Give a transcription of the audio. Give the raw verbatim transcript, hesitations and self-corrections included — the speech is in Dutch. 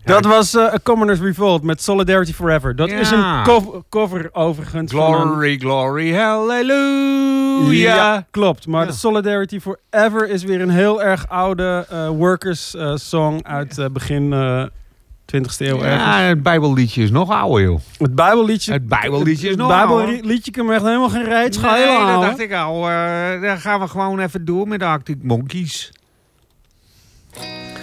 Dat was uh, A Commoner's Revolt met Solidarity Forever. Dat ja. is een co- cover overigens. Glory, een... glory, hallelujah. Ja, klopt. Maar ja. de Solidarity Forever is weer een heel erg oude uh, workers uh, song uit uh, begin uh, twintigste eeuw. Ja, ergens. het Bijbelliedje is nog ouder, joh. Het Bijbelliedje... Het Bijbelliedje is nog ouder. ouder. Het Bijbelliedje kan me echt helemaal geen reet schelen. Nee, dat houden. dacht ik al. Uh, dan gaan we gewoon even door met de Arctic Monkeys.